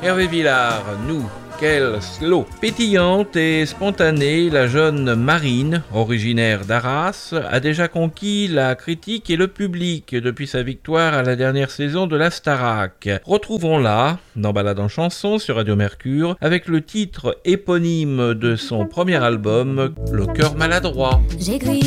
Hervé Villard, nous, quel slow. Pétillante et spontanée, la jeune Marine, originaire d'Arras, a déjà conquis la critique et le public depuis sa victoire à la dernière saison de la Starac. Retrouvons-la dans Balade en chanson sur Radio Mercure avec le titre éponyme de son premier album, Le cœur maladroit.